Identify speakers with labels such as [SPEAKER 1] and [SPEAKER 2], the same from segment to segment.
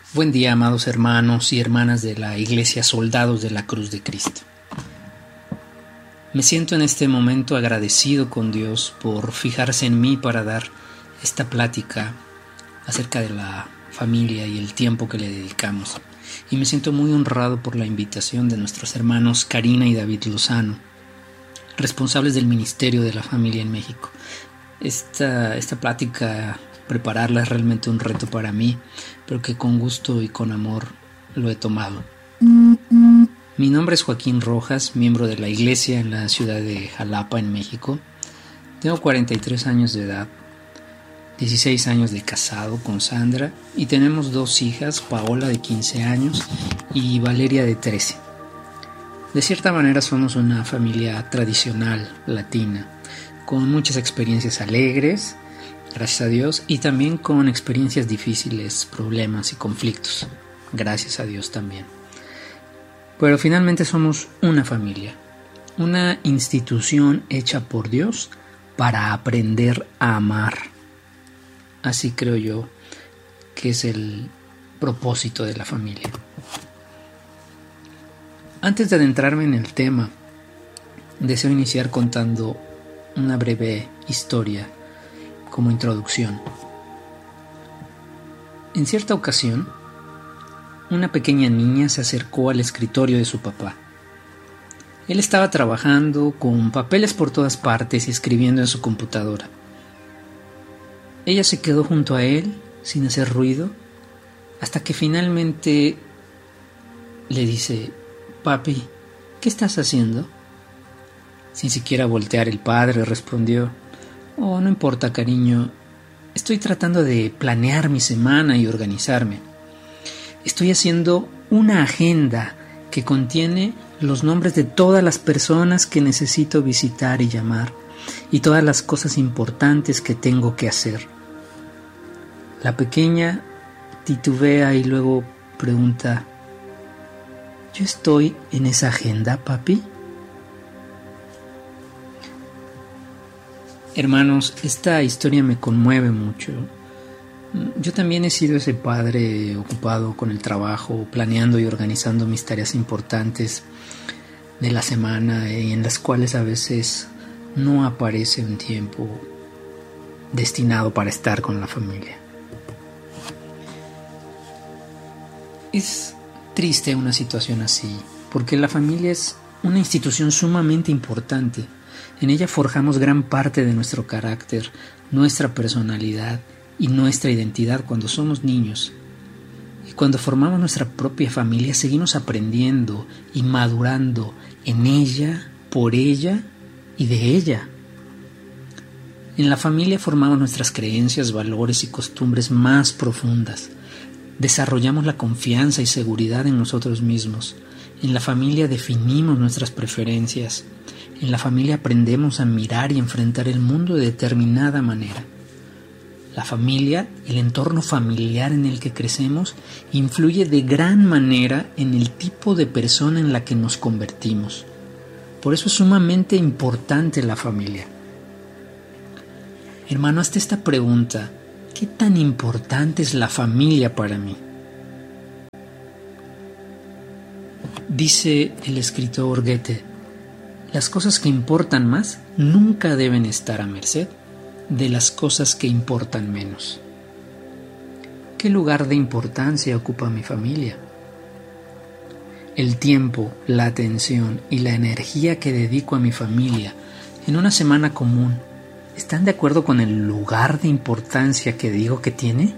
[SPEAKER 1] Buen día, amados hermanos y hermanas de la Iglesia Soldados de la Cruz de Cristo. Me siento en este momento agradecido con Dios por fijarse en mí para dar esta plática acerca de la familia y el tiempo que le dedicamos. Y me siento muy honrado por la invitación de nuestros hermanos Karina y David Lozano, responsables del Ministerio de la Familia en México. Esta plática, prepararla es realmente un reto para mí, pero que con gusto y con amor lo he tomado. Mi nombre es Joaquín Rojas, miembro de la iglesia en la ciudad de Jalapa, en México. Tengo 43 años de edad, 16 años de casado con Sandra y tenemos 2 hijas, Paola de 15 años y Valeria de 13. De cierta manera somos una familia tradicional latina, con muchas experiencias alegres, gracias a Dios, y también con experiencias difíciles, problemas y conflictos, gracias a Dios también. Pero finalmente somos una familia, una institución hecha por Dios para aprender a amar. Así creo yo que es el propósito de la familia. Antes de adentrarme en el tema, deseo iniciar contando una breve historia como introducción. En cierta ocasión, una pequeña niña se acercó al escritorio de su papá. Él estaba trabajando con papeles por todas partes y escribiendo en su computadora. Ella se quedó junto a él sin hacer ruido hasta que finalmente le dice: «Papi, ¿qué estás haciendo?». Sin siquiera voltear, el padre respondió: «Oh, no importa, cariño. Estoy tratando de planear mi semana y organizarme. Estoy haciendo una agenda que contiene los nombres de todas las personas que necesito visitar y llamar y todas las cosas importantes que tengo que hacer». La pequeña titubea y luego pregunta: «¿Yo estoy en esa agenda, papi?». Hermanos, esta historia me conmueve mucho. Yo también he sido ese padre ocupado con el trabajo, planeando y organizando mis tareas importantes de la semana y en las cuales a veces no aparece un tiempo destinado para estar con la familia. Es triste una situación así, porque la familia es una institución sumamente importante. En ella forjamos gran parte de nuestro carácter, nuestra personalidad y nuestra identidad cuando somos niños. Y cuando formamos nuestra propia familia, seguimos aprendiendo y madurando en ella, por ella y de ella. En la familia formamos nuestras creencias, valores y costumbres más profundas. Desarrollamos la confianza y seguridad en nosotros mismos. En la familia definimos nuestras preferencias. En la familia aprendemos a mirar y enfrentar el mundo de determinada manera. La familia, el entorno familiar en el que crecemos, influye de gran manera en el tipo de persona en la que nos convertimos. Por eso es sumamente importante la familia. Hermano, hazte esta pregunta: ¿qué tan importante es la familia para mí? Dice el escritor Goethe: las cosas que importan más nunca deben estar a merced de las cosas que importan menos. ¿Qué lugar de importancia ocupa mi familia? El tiempo, la atención y la energía que dedico a mi familia en una semana común, ¿están de acuerdo con el lugar de importancia que digo que tiene?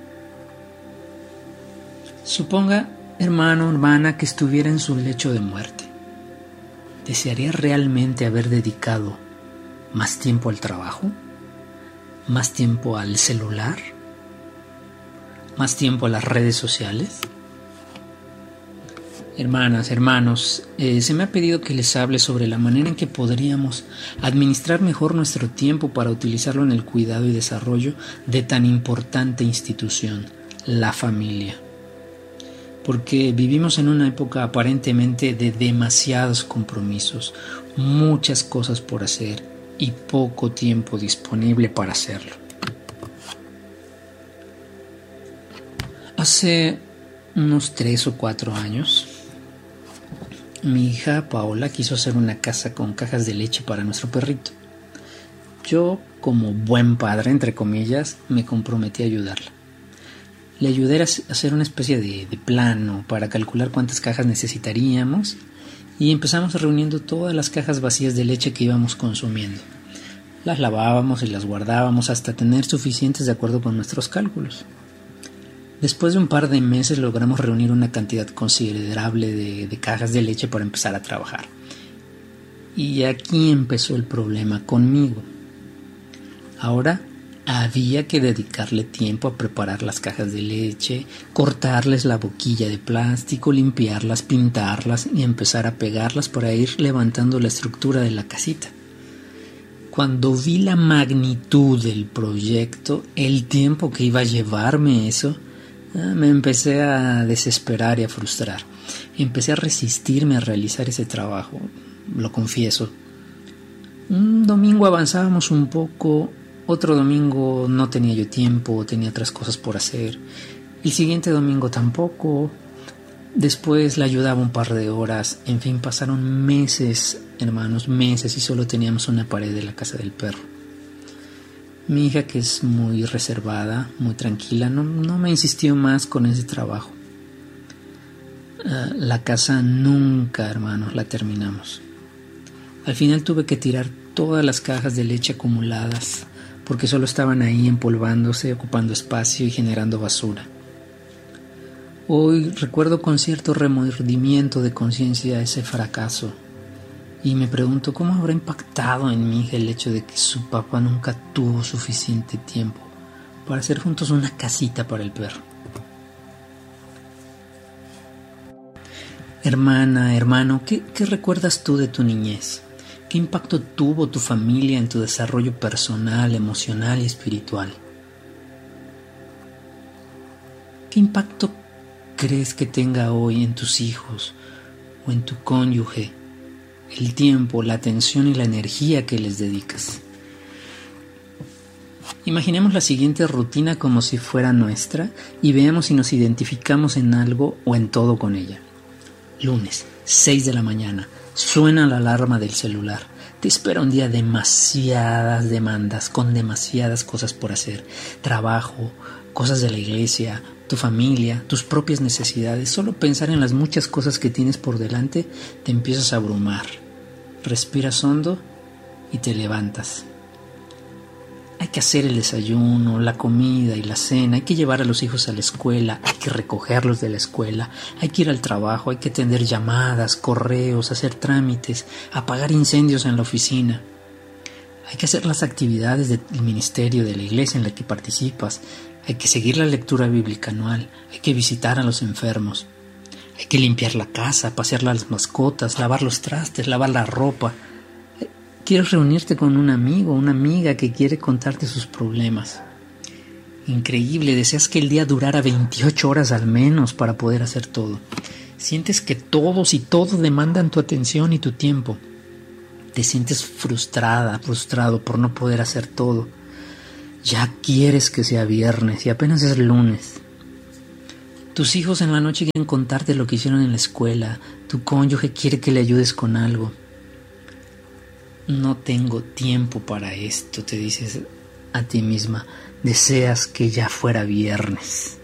[SPEAKER 1] Suponga, hermano o hermana, que estuviera en su lecho de muerte. ¿Desearía realmente haber dedicado más tiempo al trabajo? ¿Más tiempo al celular? ¿Más tiempo a las redes sociales? Hermanas, hermanos, se me ha pedido que les hable sobre la manera en que podríamos administrar mejor nuestro tiempo para utilizarlo en el cuidado y desarrollo de tan importante institución, la familia. Porque vivimos en una época aparentemente de demasiados compromisos, muchas cosas por hacer y poco tiempo disponible para hacerlo. Hace unos 3 o 4 años, mi hija Paola quiso hacer una casa con cajas de leche para nuestro perrito. Yo, como buen padre, entre comillas, me comprometí a ayudarla. Le ayudé a hacer una especie de plano para calcular cuántas cajas necesitaríamos y empezamos reuniendo todas las cajas vacías de leche que íbamos consumiendo. Las lavábamos y las guardábamos hasta tener suficientes de acuerdo con nuestros cálculos. Después de un par de meses logramos reunir una cantidad considerable de cajas de leche para empezar a trabajar. Y aquí empezó el problema conmigo. Ahora había que dedicarle tiempo a preparar las cajas de leche, cortarles la boquilla de plástico, limpiarlas, pintarlas y empezar a pegarlas para ir levantando la estructura de la casita. Cuando vi la magnitud del proyecto, el tiempo que iba a llevarme eso, me empecé a desesperar y a frustrar. Empecé a resistirme a realizar ese trabajo, lo confieso. Un domingo avanzábamos un poco, otro domingo no tenía yo tiempo, tenía otras cosas por hacer. El siguiente domingo tampoco. Después la ayudaba un par de horas. En fin, pasaron meses, hermanos, meses, y solo teníamos una pared de la casa del perro. Mi hija, que es muy reservada, muy tranquila, no me insistió más con ese trabajo. La casa nunca, hermanos, la terminamos. Al final tuve que tirar todas las cajas de leche acumuladas porque solo estaban ahí empolvándose, ocupando espacio y generando basura. Hoy recuerdo con cierto remordimiento de conciencia ese fracaso y me pregunto cómo habrá impactado en mi hija el hecho de que su papá nunca tuvo suficiente tiempo para hacer juntos una casita para el perro. Hermana, hermano, ¿qué recuerdas tú de tu niñez? ¿Qué impacto tuvo tu familia en tu desarrollo personal, emocional y espiritual? ¿Qué impacto crees que tenga hoy en tus hijos o en tu cónyuge el tiempo, la atención y la energía que les dedicas? Imaginemos la siguiente rutina como si fuera nuestra y veamos si nos identificamos en algo o en todo con ella. Lunes, 6 de la mañana. Suena la alarma del celular. Te espera un día de demasiadas demandas, con demasiadas cosas por hacer. Trabajo, cosas de la iglesia, tu familia, tus propias necesidades. Solo pensar en las muchas cosas que tienes por delante te empiezas a abrumar. Respiras hondo y te levantas. Hay que hacer el desayuno, la comida y la cena, hay que llevar a los hijos a la escuela, hay que recogerlos de la escuela, hay que ir al trabajo, hay que atender llamadas, correos, hacer trámites, apagar incendios en la oficina. Hay que hacer las actividades del ministerio, de la iglesia en la que participas, hay que seguir la lectura bíblica anual, hay que visitar a los enfermos, hay que limpiar la casa, pasear las mascotas, lavar los trastes, lavar la ropa. Quieres reunirte con un amigo, una amiga que quiere contarte sus problemas. Increíble, deseas que el día durara 28 horas al menos para poder hacer todo. Sientes que todos y todo demandan tu atención y tu tiempo. Te sientes frustrado por no poder hacer todo. Ya quieres que sea viernes y apenas es lunes. Tus hijos en la noche quieren contarte lo que hicieron en la escuela. Tu cónyuge quiere que le ayudes con algo. No tengo tiempo para esto, te dices a ti misma. Deseas que ya fuera viernes.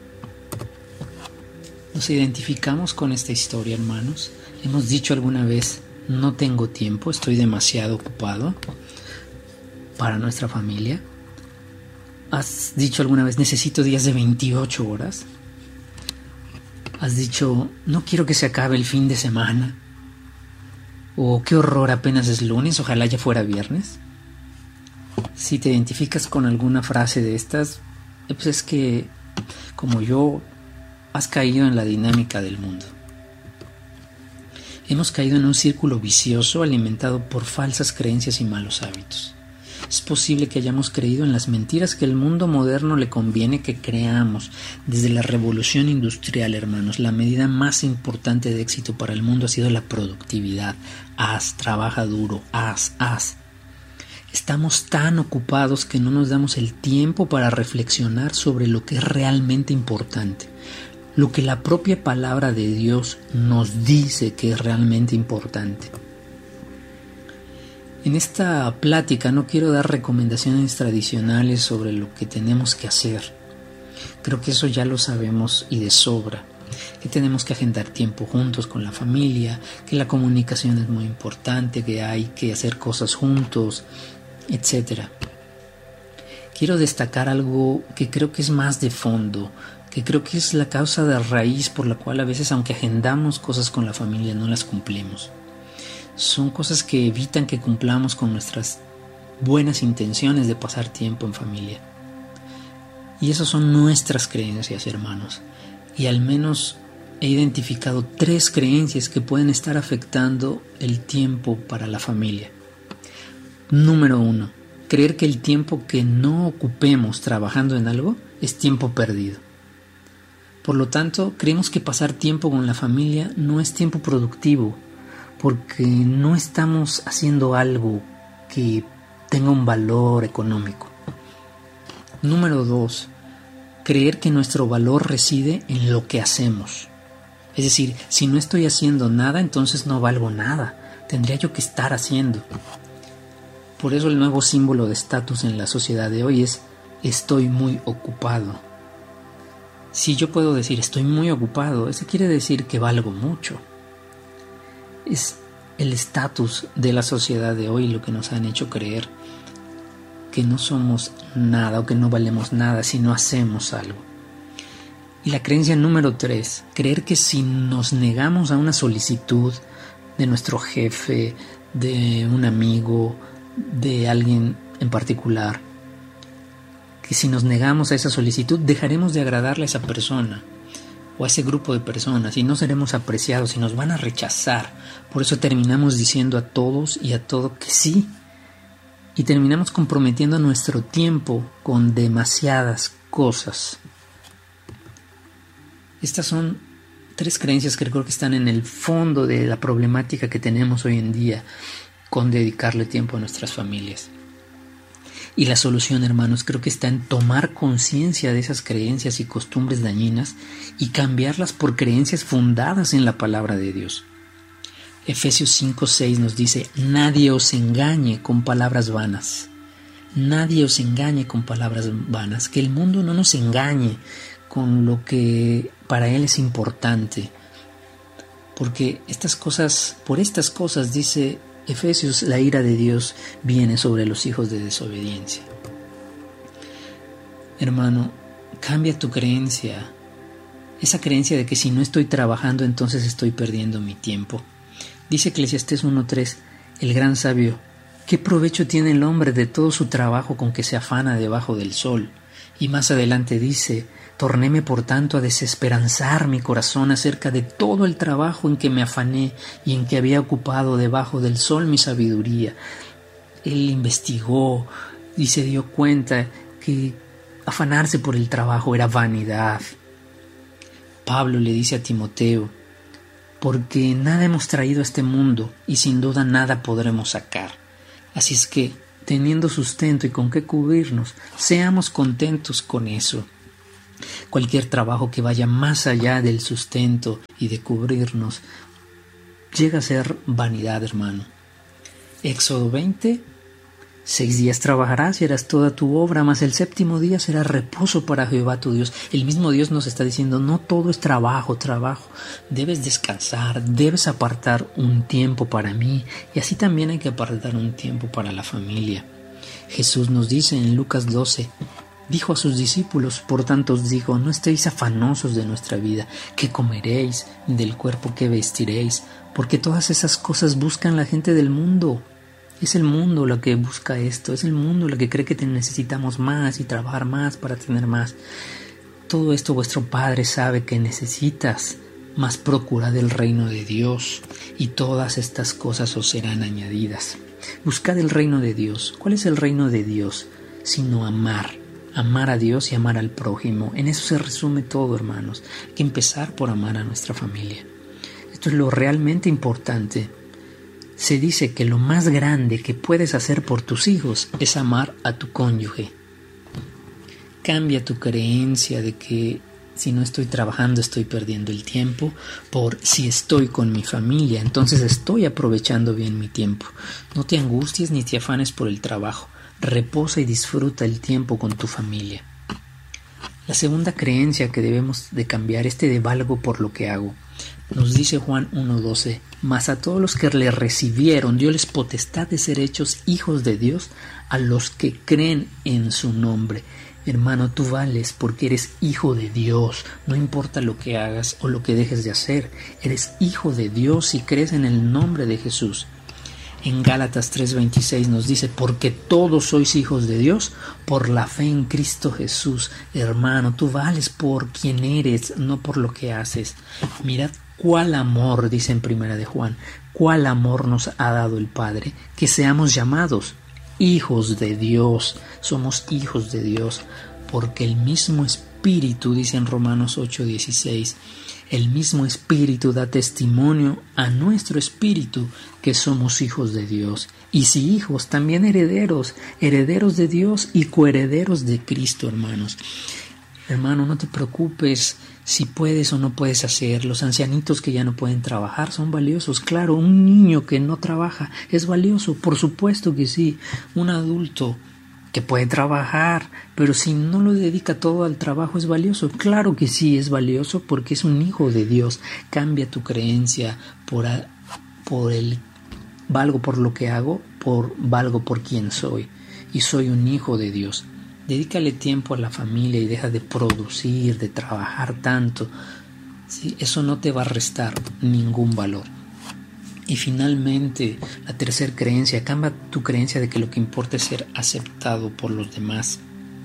[SPEAKER 1] ¿Nos identificamos con esta historia, hermanos? ¿Hemos dicho alguna vez, no tengo tiempo, estoy demasiado ocupado para nuestra familia? ¿Has dicho alguna vez, necesito días de 28 horas? ¿Has dicho, no quiero que se acabe el fin de semana? ¿O qué horror, apenas es lunes, ojalá ya fuera viernes? Si te identificas con alguna frase de estas, pues es que, como yo, has caído en la dinámica del mundo. Hemos caído en un círculo vicioso alimentado por falsas creencias y malos hábitos. Es posible que hayamos creído en las mentiras que el mundo moderno le conviene que creamos. Desde la revolución industrial, hermanos, la medida más importante de éxito para el mundo ha sido la productividad. Trabaja duro, haz. Estamos tan ocupados que no nos damos el tiempo para reflexionar sobre lo que es realmente importante. lo que la propia palabra de Dios nos dice que es realmente importante. En esta plática no quiero dar recomendaciones tradicionales sobre lo que tenemos que hacer. Creo que eso ya lo sabemos y de sobra, que tenemos que agendar tiempo juntos con la familia, que la comunicación es muy importante, que hay que hacer cosas juntos, etc. Quiero destacar algo que creo que es más de fondo, que creo que es la causa de raíz por la cual a veces, aunque agendamos cosas con la familia, no las cumplimos. Son cosas que evitan que cumplamos con nuestras buenas intenciones de pasar tiempo en familia. Y esas son nuestras creencias, hermanos. Y al menos he identificado 3 creencias que pueden estar afectando el tiempo para la familia. Número 1. Creer que el tiempo que no ocupemos trabajando en algo es tiempo perdido. Por lo tanto, creemos que pasar tiempo con la familia no es tiempo productivo, porque no estamos haciendo algo que tenga un valor económico. Número 2. Creer que nuestro valor reside en lo que hacemos. Es decir, si no estoy haciendo nada, entonces no valgo nada. Tendría yo que estar haciendo. Por eso el nuevo símbolo de estatus en la sociedad de hoy es estoy muy ocupado. Si yo puedo decir estoy muy ocupado, eso quiere decir que valgo mucho. Es el estatus de la sociedad de hoy lo que nos han hecho creer que no somos nada o que no valemos nada si no hacemos algo. Y la creencia número 3, creer que si nos negamos a una solicitud de nuestro jefe, de un amigo, de alguien en particular, que si nos negamos a esa solicitud dejaremos de agradarle a esa persona o a ese grupo de personas y no seremos apreciados y nos van a rechazar. Por eso terminamos diciendo a todos y a todo que sí y terminamos comprometiendo nuestro tiempo con demasiadas cosas. Estas son 3 creencias que creo que están en el fondo de la problemática que tenemos hoy en día con dedicarle tiempo a nuestras familias. Y la solución, hermanos, creo que está en tomar conciencia de esas creencias y costumbres dañinas y cambiarlas por creencias fundadas en la palabra de Dios. Efesios 5:6 nos dice: nadie os engañe con palabras vanas. Nadie os engañe con palabras vanas. Que el mundo no nos engañe con lo que para él es importante. Porque por estas cosas, dice Efesios, la ira de Dios viene sobre los hijos de desobediencia. Hermano, cambia tu creencia. Esa creencia de que si no estoy trabajando, entonces estoy perdiendo mi tiempo. Dice Eclesiastés 1:3, el gran sabio: ¿qué provecho tiene el hombre de todo su trabajo con que se afana debajo del sol? Y más adelante dice: tornéme por tanto a desesperanzar mi corazón acerca de todo el trabajo en que me afané y en que había ocupado debajo del sol mi sabiduría. Él investigó y se dio cuenta que afanarse por el trabajo era vanidad. Pablo le dice a Timoteo: porque nada hemos traído a este mundo y sin duda nada podremos sacar. Así es que, teniendo sustento y con qué cubrirnos, seamos contentos con eso. Cualquier trabajo que vaya más allá del sustento y de cubrirnos llega a ser vanidad, hermano. Éxodo 20: 6 días trabajarás y harás toda tu obra, mas el 7º día será reposo para Jehová tu Dios. El mismo Dios nos está diciendo: no todo es trabajo. Debes descansar, debes apartar un tiempo para mí, y así también hay que apartar un tiempo para la familia. Jesús nos dice en Lucas 12: dijo a sus discípulos: por tanto os digo, no estéis afanosos de nuestra vida, qué comeréis, ni del cuerpo qué vestiréis, porque todas esas cosas buscan la gente del mundo. Es el mundo lo que busca esto, es el mundo lo que cree que necesitamos más y trabajar más para tener más. Todo esto vuestro Padre sabe que necesitas, mas procurad el reino de Dios, y todas estas cosas os serán añadidas. Buscad el reino de Dios. ¿Cuál es el reino de Dios? Sino amar a Dios y amar al prójimo. En eso se resume todo, hermanos. Hay que empezar por amar a nuestra familia. Esto es lo realmente importante. Se dice que lo más grande que puedes hacer por tus hijos es amar a tu cónyuge. Cambia tu creencia de que si no estoy trabajando estoy perdiendo el tiempo, por si estoy con mi familia, entonces estoy aprovechando bien mi tiempo. No te angusties ni te afanes por el trabajo, reposa y disfruta el tiempo con tu familia. La segunda creencia que debemos de cambiar es de valgo por lo que hago. Nos dice Juan 1:12, mas a todos los que le recibieron dio les potestad de ser hechos hijos de Dios, a los que creen en su nombre. Hermano, tú vales porque eres hijo de Dios, no importa lo que hagas o lo que dejes de hacer, eres hijo de Dios y crees en el nombre de Jesús. En Gálatas 3:26 nos dice, porque todos sois hijos de Dios por la fe en Cristo Jesús. Hermano, tú vales por quien eres, no por lo que haces. Mirad cuál amor, dice en Primera de Juan, cuál amor nos ha dado el Padre, que seamos llamados hijos de Dios. Somos hijos de Dios, porque el mismo Espíritu, dice en Romanos 8:16, el mismo Espíritu da testimonio a nuestro espíritu que somos hijos de Dios. Y si hijos, también herederos, herederos de Dios y coherederos de Cristo, hermanos. Hermano, no te preocupes si puedes o no puedes hacer. Los ancianitos que ya no pueden trabajar son valiosos. Claro, un niño que no trabaja es valioso, por supuesto que sí. Un adulto que puede trabajar, pero si no lo dedica todo al trabajo es valioso. Claro que sí, es valioso porque es un hijo de Dios. Cambia tu creencia por el valgo por lo que hago, por valgo por quien soy. Y soy un hijo de Dios. Dedícale tiempo a la familia y deja de producir, de trabajar tanto. ¿Sí? Eso no te va a restar ningún valor. Y finalmente, la tercera creencia, cambia tu creencia de que lo que importa es ser aceptado por los demás.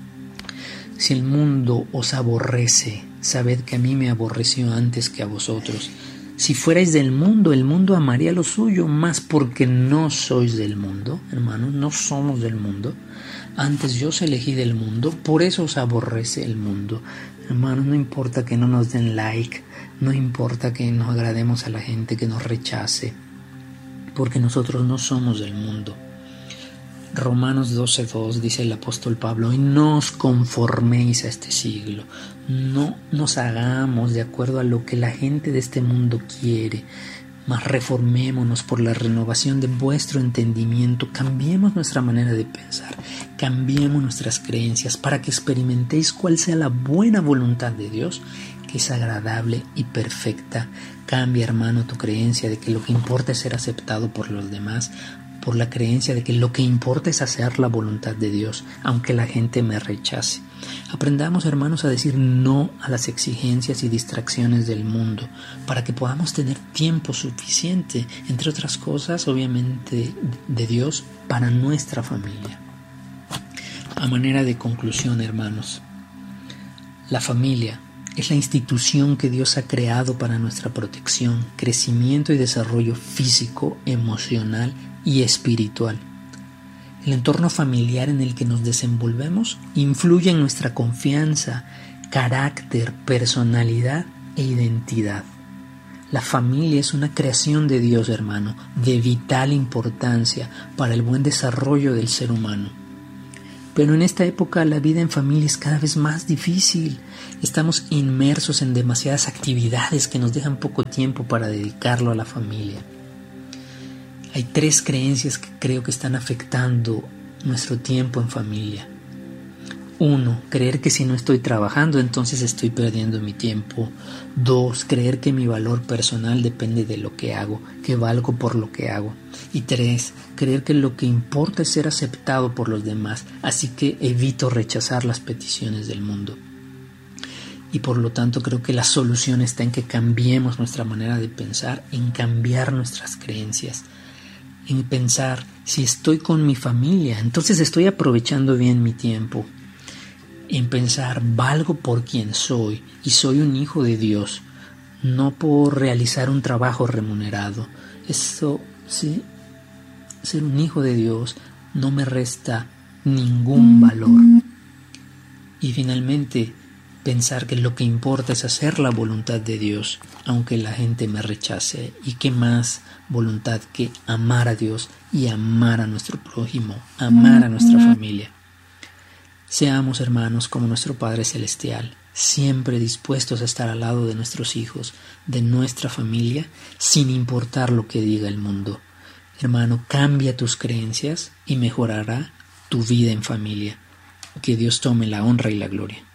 [SPEAKER 1] Si el mundo os aborrece, sabed que a mí me aborreció antes que a vosotros. Si fuerais del mundo, el mundo amaría lo suyo, mas porque no sois del mundo, hermanos, no somos del mundo. Antes yo os elegí del mundo, por eso os aborrece el mundo. Hermanos, no importa que no nos den like, no importa que no agrademos a la gente, que nos rechace, porque nosotros no somos del mundo. Romanos 12:2 dice el apóstol Pablo, y no os conforméis a este siglo, no nos hagamos de acuerdo a lo que la gente de este mundo quiere, mas reformémonos por la renovación de vuestro entendimiento, cambiemos nuestra manera de pensar, cambiemos nuestras creencias para que experimentéis cuál sea la buena voluntad de Dios, que es agradable y perfecta. Cambia, hermano, tu creencia de que lo que importa es ser aceptado por los demás, por la creencia de que lo que importa es hacer la voluntad de Dios, aunque la gente me rechace. Aprendamos, hermanos, a decir no a las exigencias y distracciones del mundo, para que podamos tener tiempo suficiente, entre otras cosas, obviamente, de Dios para nuestra familia. A manera de conclusión, hermanos, la familia es la institución que Dios ha creado para nuestra protección, crecimiento y desarrollo físico, emocional y espiritual. El entorno familiar en el que nos desenvolvemos influye en nuestra confianza, carácter, personalidad e identidad. La familia es una creación de Dios, hermano, de vital importancia para el buen desarrollo del ser humano. Pero en esta época la vida en familia es cada vez más difícil. Estamos inmersos en demasiadas actividades que nos dejan poco tiempo para dedicarlo a la familia. Hay 3 creencias que creo que están afectando nuestro tiempo en familia. 1. Creer que si no estoy trabajando, entonces estoy perdiendo mi tiempo. 2. Creer que mi valor personal depende de lo que hago, que valgo por lo que hago. Y 3. Creer que lo que importa es ser aceptado por los demás, así que evito rechazar las peticiones del mundo. Y por lo tanto creo que la solución está en que cambiemos nuestra manera de pensar, en cambiar nuestras creencias, en pensar, si estoy con mi familia, entonces estoy aprovechando bien mi tiempo. En pensar, valgo por quien soy y soy un hijo de Dios, no por realizar un trabajo remunerado. Eso, sí, ser un hijo de Dios no me resta ningún valor. Y finalmente, pensar que lo que importa es hacer la voluntad de Dios, aunque la gente me rechace. Y qué más voluntad que amar a Dios y amar a nuestro prójimo, amar a nuestra familia. Seamos, hermanos, como nuestro Padre Celestial, siempre dispuestos a estar al lado de nuestros hijos, de nuestra familia, sin importar lo que diga el mundo. Hermano, cambia tus creencias y mejorará tu vida en familia. Que Dios tome la honra y la gloria.